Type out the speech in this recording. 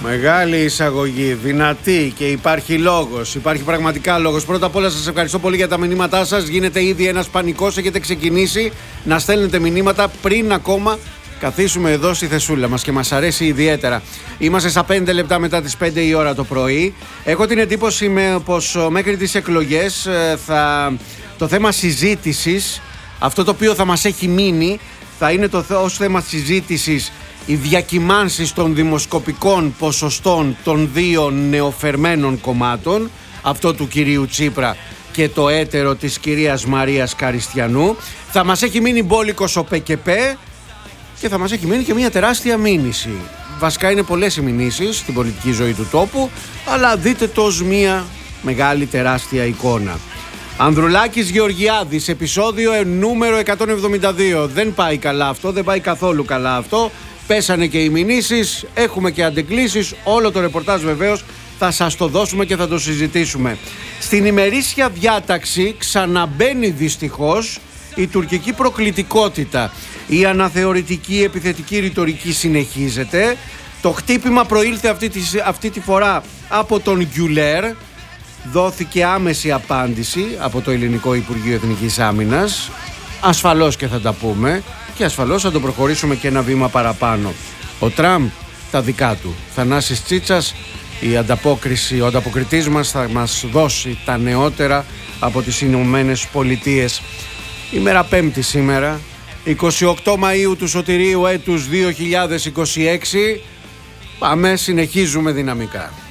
Μεγάλη εισαγωγή, δυνατή, και υπάρχει λόγος, υπάρχει πραγματικά λόγος. Πρώτα απ' όλα σας ευχαριστώ πολύ για τα μηνύματά σας. Γίνεται ήδη ένας πανικός, έχετε ξεκινήσει να στέλνετε μηνύματα πριν ακόμα καθίσουμε εδώ στη θεσούλα μας και μας αρέσει ιδιαίτερα. Είμαστε στα 5 λεπτά μετά τις 5 η ώρα το πρωί. Έχω την εντύπωση πως μέχρι τις εκλογές το θέμα συζήτησης, αυτό το οποίο θα μας έχει μείνει, θα είναι ως θέμα συζήτησης οι διακυμάνσεις των δημοσκοπικών ποσοστών των δύο νεοφερμένων κομμάτων, αυτό του κυρίου Τσίπρα και το έτερο της κυρίας Μαρίας Καριστιανού. Θα μας έχει μείνει μπόλικος ο ΠΚΠ και θα μας έχει μείνει και μια τεράστια μήνυση. Βασικά είναι πολλές οι μηνύσεις στην πολιτική ζωή του τόπου, αλλά δείτε το ως μια μεγάλη τεράστια εικόνα. Ανδρουλάκης Γεωργιάδης, επεισόδιο νούμερο 172. Δεν πάει καλά αυτό, δεν πάει καθόλου καλά αυτό. Πέσανε και οι μηνύσεις, έχουμε και αντεκκλήσεις. Όλο το ρεπορτάζ βεβαίως θα σας το δώσουμε και θα το συζητήσουμε. Στην ημερήσια διάταξη ξαναμπαίνει δυστυχώς η τουρκική προκλητικότητα. Η αναθεωρητική επιθετική ρητορική συνεχίζεται. Το χτύπημα προήλθε αυτή τη φορά από τον Γκιουλέρ. Δόθηκε άμεση απάντηση από το Ελληνικό Υπουργείο Εθνικής Άμυνας. Ασφαλώς και θα τα πούμε και ασφαλώς θα το προχωρήσουμε και ένα βήμα παραπάνω. Ο Τραμπ τα δικά του. Θανάσης Τσίτσας, ο ανταποκριτής μας θα μας δώσει τα νεότερα από τις Ηνωμένες Πολιτείες. Ημέρα Πέμπτη σήμερα, 28 Μαΐου του Σωτηρίου έτους 2026. Πάμε, συνεχίζουμε δυναμικά.